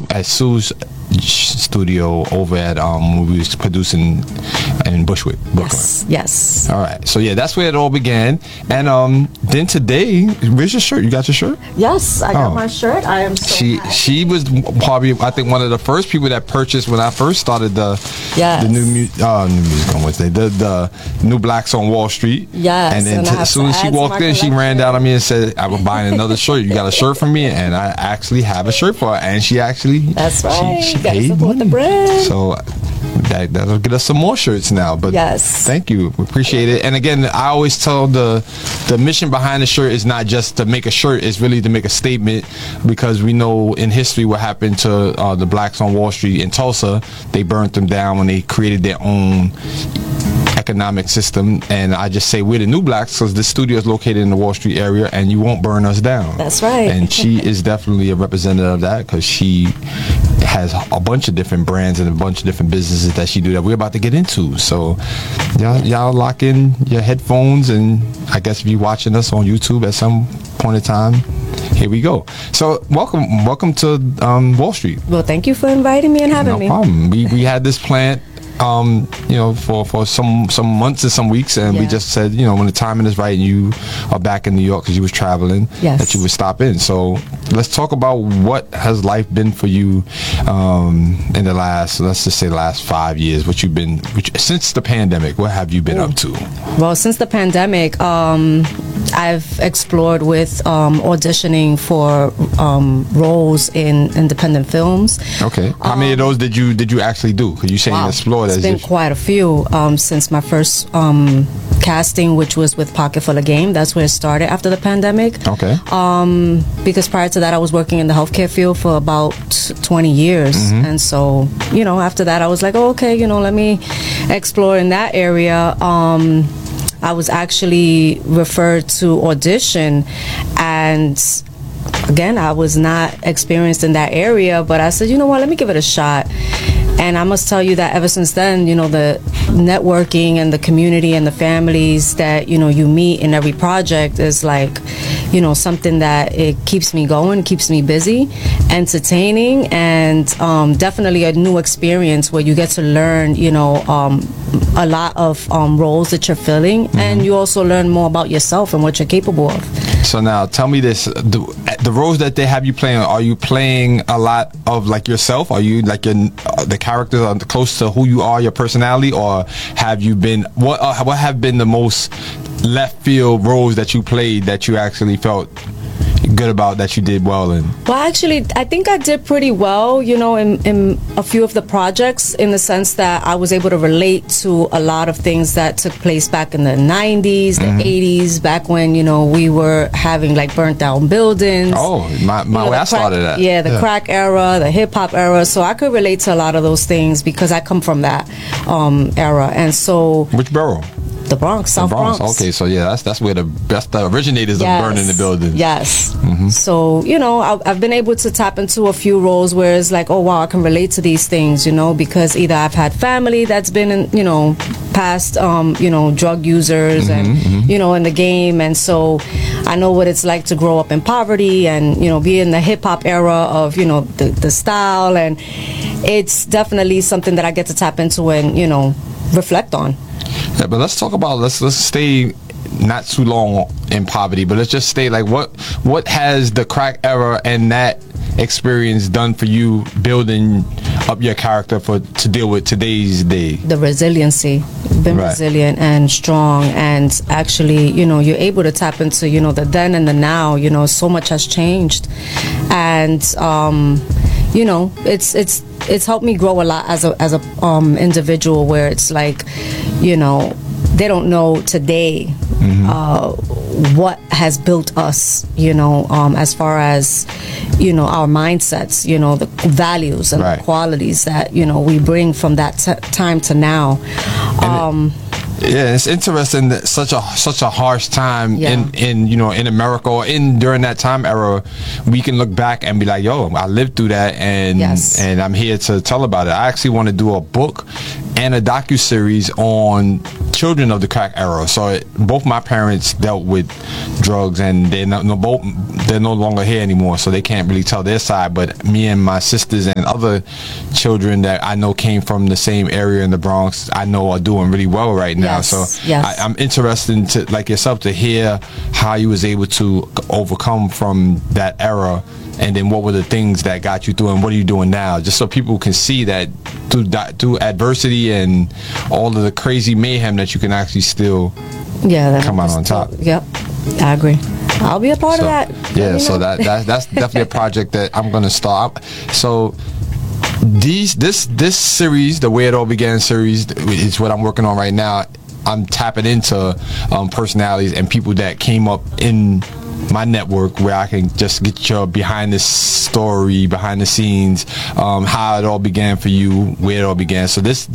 at Sue's studio over at when we was producing in Bushwick, Brooklyn. Yes. All right. So yeah, that's where it all began. And then today, where's your shirt? You got your shirt? Yes, I got my shirt. I am so happy. She was probably, I think, one of the first people that purchased when I first started the new music on Wednesday, the New Blacks on Wall Street. Yes. And then as soon as she walked in, she ran down on me and said, "I was buying another shirt. You got a shirt for me?" And I actually have a shirt for her, and she actually she paid money. The brand. So that'll get us some more shirts now. But thank you, we appreciate it. And again, I always tell the mission behind the shirt is not just to make a shirt; it's really to make a statement, because we know in history what happened to the Blacks on Wall Street in Tulsa. They burnt them down when they created their own economic system. And I just say we're the New Blacks because the studio is located in the Wall Street area, and you won't burn us down. That's right. And she is definitely a representative of that, because she has a bunch of different brands and a bunch of different businesses that she do that we're about to get into. So y'all lock in your headphones, and I guess if you're watching us on YouTube at some point in time, here we go. So welcome to Wall Street. Well, thank you for inviting me and having me. No problem. We had this plant for some months and some weeks, and we just said, when the timing is right and you are back in New York because you was traveling, that you would stop in. So let's talk about what has life been for you in the last, let's just say, last 5 years. What you've been since the pandemic. What have you been up to? Well, since the pandemic, I've explored with auditioning for roles in independent films. Okay. How many of those did you actually do? Because you saying explore. It's been quite a few since my first casting, which was with Pocket Full of Game. That's where it started after the pandemic. Okay. Because prior to that, I was working in the healthcare field for about 20 years. And so, after that, I was like, okay, let me explore in that area. I was actually referred to audition, and again, I was not experienced in that area, but I said, let me give it a shot. And I must tell you that ever since then, the networking and the community and the families that, you meet in every project is like, something that it keeps me going, keeps me busy, entertaining, and definitely a new experience where you get to learn, a lot of roles that you're filling, and you also learn more about yourself and what you're capable of. So now tell me this, the roles that they have you playing, are you playing a lot of like yourself? Are you like the characters are close to who you are, your personality, or have you been, what have been the most left field roles that you played that you actually felt good about, that you did well in? Well, actually, I think I did pretty well, in a few of the projects, in the sense that I was able to relate to a lot of things that took place back in the 90s, the 80s, back when, we were having like burnt down buildings. Oh, my way I started that. Yeah, the crack era, the hip hop era. So I could relate to a lot of those things because I come from that era. And so... Which borough? The Bronx, South Bronx. Okay, so yeah, that's where the originators of burning the building. Yes. So, I've been able to tap into a few roles where it's like, oh wow, I can relate to these things, because either I've had family that's been in, past, drug users and, in the game. And so I know what it's like to grow up in poverty and, be in the hip hop era of, the style. And it's definitely something that I get to tap into and, reflect on. Yeah, but let's talk about, let's stay not too long in poverty, but let's just stay like what has the crack era and that experience done for you building up your character to deal with today's day? The resiliency. Been resilient and strong, and actually, you're able to tap into, the then and the now. So much has changed, and it's helped me grow a lot as a individual, where it's like, they don't know today what has built us, as far as, our mindsets, the values and the qualities that, we bring from that time to now. Yeah, it's interesting that such a harsh time in America, or during that time era, we can look back and be like, yo, I lived through that, and I'm here to tell about it. I actually want to do a book and a docuseries on children of the crack era. So both my parents dealt with drugs, and they're no longer here anymore, so they can't really tell their side. But me and my sisters and other children that I know came from the same area in the Bronx, I know are doing really well right now. Yes, so yes. I'm interested to, like yourself, to hear how you was able to overcome from that era, and then what were the things that got you through, and what are you doing now, just so people can see that through adversity and all of the crazy mayhem that you can actually still come out on top. Yep, I agree. I'll be a part of that. Yeah, so that's definitely a project that I'm going to start. So this series, the Where It All Began series, is what I'm working on right now. I'm tapping into personalities and people that came up in my network, where I can just get your behind the story, behind the scenes, how it all began for you, where it all began. So this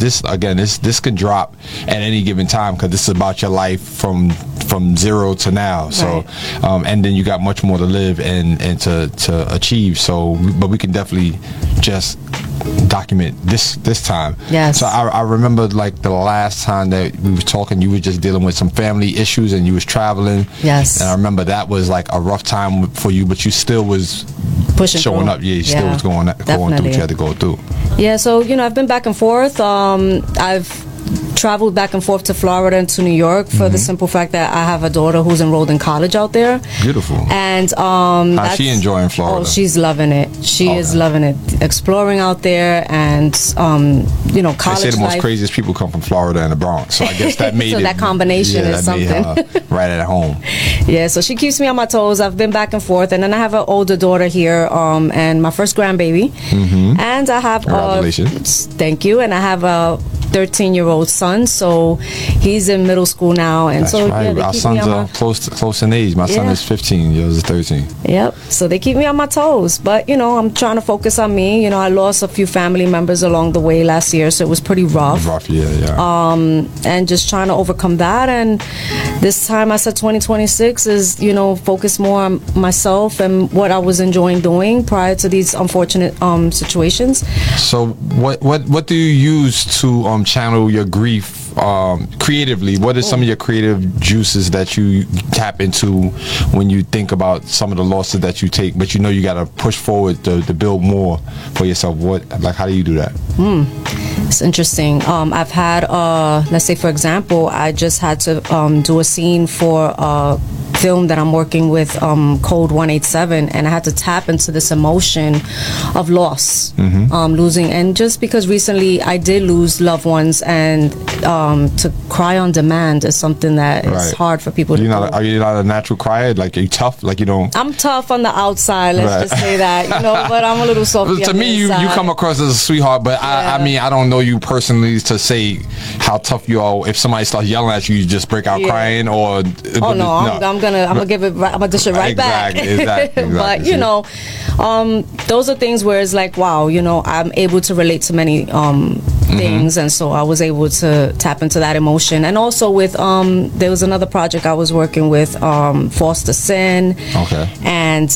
can drop at any given time, because this is about your life from zero to now. Right. So and then you got much more to live and to achieve. So but we can definitely just document this time. Yes. So I remember, like, the last time that we were talking, you were just dealing with some family issues and you was traveling. Yes. And I remember that was like a rough time for you, but you still was pushing showing through. Up. Yeah, you still was going through what you had to go through. Yeah, so I've been back and forth. I've traveled back and forth to Florida and to New York for the simple fact that I have a daughter who's enrolled in college out there. Beautiful. And how's she enjoying Florida? Oh, she's loving it. She is loving it, exploring out there, and college. They say the most craziest people come from Florida and the Bronx, so I guess that made so that combination is something. Right at home. Yeah, so she keeps me on my toes. I've been back and forth, and then I have an older daughter here, and my first grandbaby, and I have thank you, and I have a 13-year-old son, so he's in middle school now, and that's so right. Our sons are close in age. My son is 15, yours is 13. Yep. So they keep me on my toes, but I'm trying to focus on me. I lost a few family members along the way last year, so it was pretty rough. Yeah. And just trying to overcome that, and this time I said 2026 is focus more on myself and what I was enjoying doing prior to these unfortunate situations. So what do you use to channel your grief creatively? What are some of your creative juices that you tap into when you think about some of the losses that you take, but you got to push forward to build more for yourself? How do you do that? It's interesting. I've had let's say, for example, I just had to do a scene for film that I'm working with, Code 187, and I had to tap into this emotion of loss, losing, and just because recently I did lose loved ones, and to cry on demand is something that is hard for people to do. Are you not a natural crier? Like, are you tough? Like, you don't? I'm tough on the outside, let's just say that, but I'm a little soft. To me, you come across as a sweetheart, but I mean, I don't know you personally to say how tough you are. If somebody starts yelling at you, you just break out crying, or I'm gonna dish it right back. Exactly. But those are things where it's like, wow, I'm able to relate to many things, and so I was able to tap into that emotion. And also with there was another project I was working with, Foster Sin. Okay. And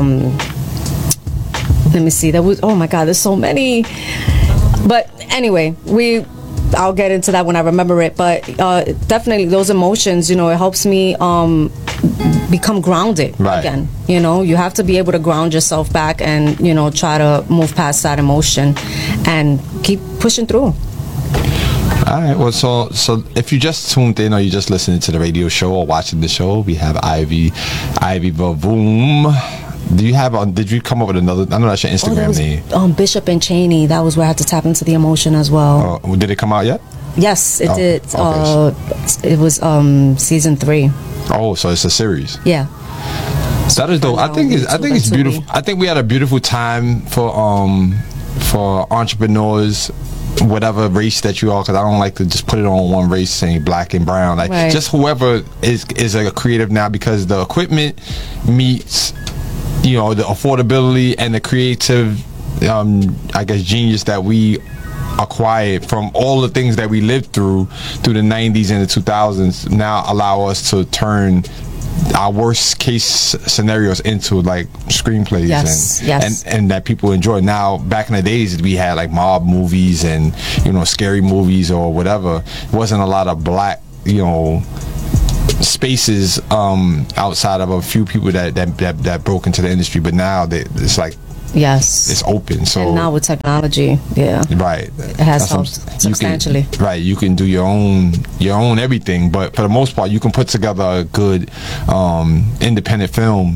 let me see, there was, oh my God, there's so many. But anyway, I'll get into that when I remember it, but definitely those emotions, it helps me become grounded again. You have to be able to ground yourself back and, try to move past that emotion and keep pushing through. All right. Well, so if you just tuned in or you just listening to the radio show or watching the show, we have Ivy Bavoom. Did you come up with another? I know that's your Instagram name. Bishop and Cheney. That was where I had to tap into the emotion as well. Did it come out yet? Yes, it did. Okay. It was season 3. Oh, so it's a series. Yeah. That is dope. I think it's beautiful. I think we had a beautiful time for entrepreneurs, whatever race that you are, because I don't like to just put it on one race saying black and brown. Just whoever is a creative now, because the equipment meets the affordability and the creative genius that we acquired from all the things that we lived through the 90s and the 2000s now allow us to turn our worst case scenarios into like screenplays and that people enjoy. Now, back in the days, we had like mob movies and scary movies or whatever. It wasn't a lot of black spaces outside of a few people that broke into the industry, but now it's like it's open. So and now with technology, right, it has helped substantially. You can do your own everything, but for the most part, you can put together a good independent film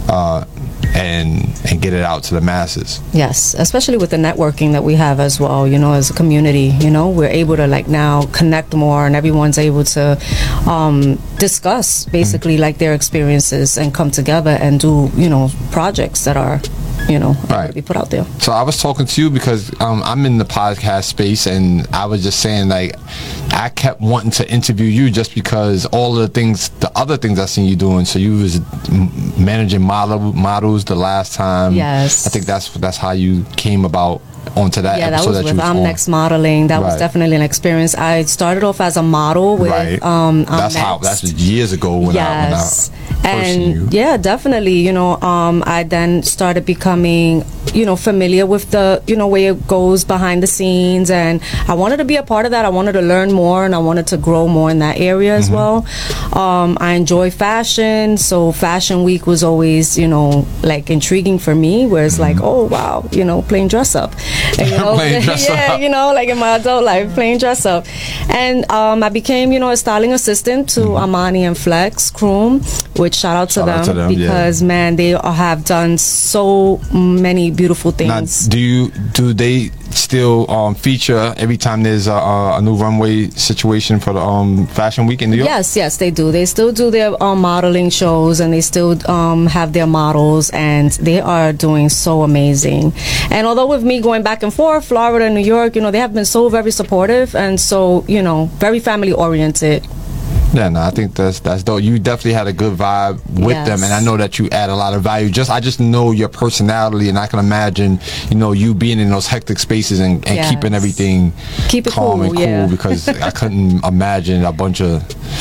and get it out to the masses. Yes, especially with the networking that we have as well, as a community, we're able to now connect more, and everyone's able to discuss basically like their experiences and come together and do, projects that are to be put out there. So I was talking to you because I'm in the podcast space, and I was just saying, like, I kept wanting to interview you just because all of the other things I seen you doing. So you was managing models the last time. Yes, I think that's how you came about onto that episode. That was with I'm Next Modeling. That was definitely an experience. I started off as a model with that's years ago when I and definitely, I then started becoming, familiar with the, way it goes behind the scenes, and I wanted to be a part of that. I wanted to learn more, and I wanted to grow more in that area as well. I enjoy fashion, so Fashion Week was always, like intriguing for me, where it's like, oh wow, playing dress up. And, like in my adult life, playing dress up. And I became, a styling assistant to Armani and Flex Kroom, which shout out to them because man, they have done so many beautiful things. Now, do they still feature every time there's a new runway situation for the Fashion Week in New York? Yes, they do. They still do their modeling shows, and they still have their models, and they are doing so amazing. And although with me going back and forth, Florida and New York, they have been so very supportive and so, very family oriented. Yeah, no, I think that's dope. You definitely had a good vibe with them, and I know that you add a lot of value. I just know your personality, and I can imagine, you being in those hectic spaces and keeping everything calm and cool. Because I couldn't imagine a bunch of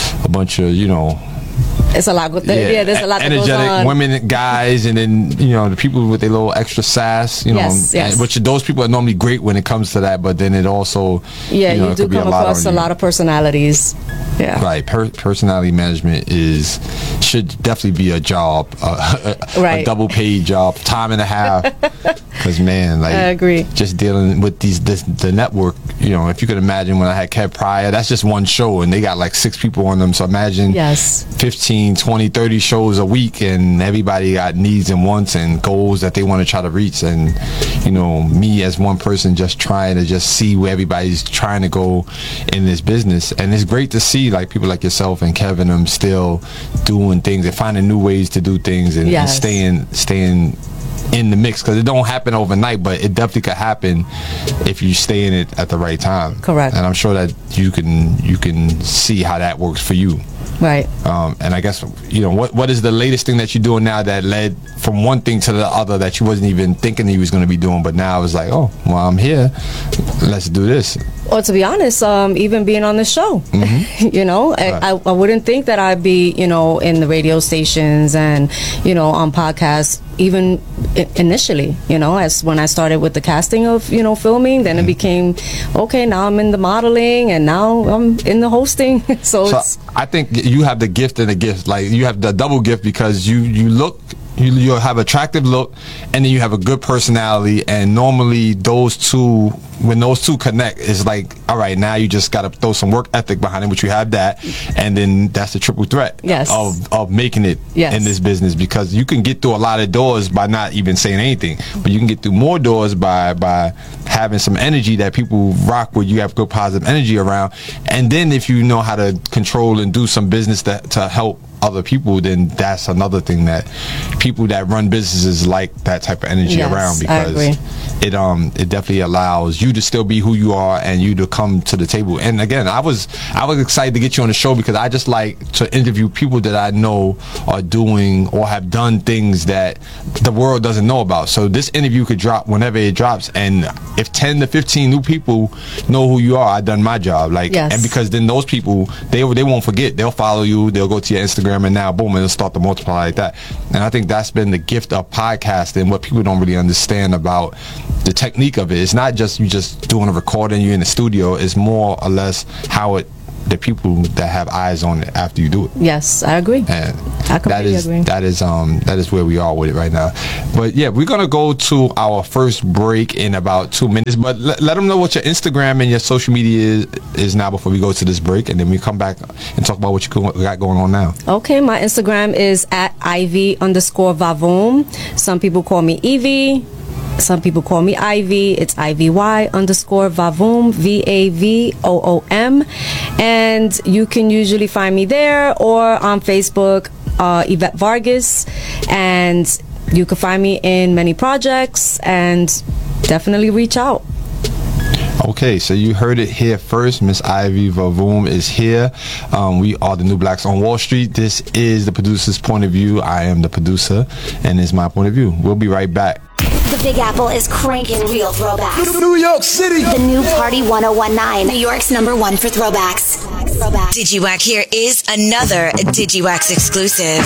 it's a lot. There's a lot that goes on. Energetic women, guys, and then the people with their little extra sass. Which those people are normally great when it comes to that, but then it also you do come across a lot of personalities. Yeah, right. Personality management should definitely be a job, a double paid job, time and a half. Because man, like, I agree. Just dealing with the network. If you could imagine when I had Kev Pryor, that's just one show, and they got like 6 people on them. So imagine 15, 20, 30 shows a week, and everybody got needs and wants and goals that they want to try to reach. And me as one person just trying to just see where everybody's trying to go in this business. And it's great to see like people like yourself and Kevin still doing things and finding new ways to do things and staying in the mix, because it don't happen overnight, but it definitely could happen if you stay in it at the right time. Correct. And I'm sure that you can see how that works for you. Right. And I guess what is the latest thing that you're doing now that led from one thing to the other that you wasn't even thinking you was going to be doing, but now it's like, oh well, I'm here, let's do this. Well, to be honest, even being on the show, I wouldn't think that I'd be, in the radio stations and, on podcasts, even initially, as when I started with the casting of, filming, then it became, okay, now I'm in the modeling, and now I'm in the hosting. so I think you have the gift and the gift. Like, you have the double gift, because you look, you have attractive look, and then you have a good personality, and normally when those two connect, it's like, all right, now you just got to throw some work ethic behind it, which you have that, and then that's the triple threat of making it in this business, because you can get through a lot of doors by not even saying anything, but you can get through more doors by having some energy that people rock with. You have good positive energy around, and then if you know how to control and do some business to help other people, then that's another thing that people that run businesses like that type of energy around, because it definitely allows you to still be who you are and you to come to the table. And again, I was excited to get you on the show because I just like to interview people that I know are doing or have done things that the world doesn't know about. So this interview could drop whenever it drops, and if 10 to 15 new people know who you are, I've done my job. And because then those people, they won't forget. They'll follow you, they'll go to your Instagram, and now boom, it'll start to multiply like that. And I think that's been the gift of podcasting. What people don't really understand about the technique of it, it's not just you just doing a recording, you're in the studio. It's more or less how it the people that have eyes on it after you do it. Yes, I agree. And I completely agree. That is where we are with it right now. But yeah, we're gonna go to our first break in about 2 minutes. But let them know what your Instagram and your social media is now before we go to this break, and then we come back and talk about what you got going on now. Okay, my Instagram is at Ivy_Vavoom. Some people call me Evie. Some people call me Ivy. It's IVY_Vavoom, VAVOOM. And you can usually find me there or on Facebook, Yvette Vargas. And you can find me in many projects, and definitely reach out. Okay, so you heard it here first. Miss Ivy Vavoom is here. We are the New Blacks on Wall Street. This is the producer's point of view. I am the producer, and it's my point of view. We'll be right back. The Big Apple is cranking real throwbacks. New York City. The new Party 1019. New York's #1 for throwbacks. DigiWack here is another DigiWax exclusive.